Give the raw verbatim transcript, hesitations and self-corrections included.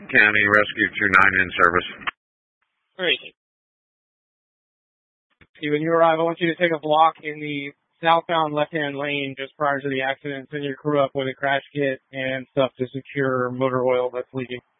County Rescue two nine in service. Great. When you arrive, I want you to take a block in the southbound left-hand lane just prior to the accident. Send your crew up with a crash kit and stuff to secure motor oil that's leaking.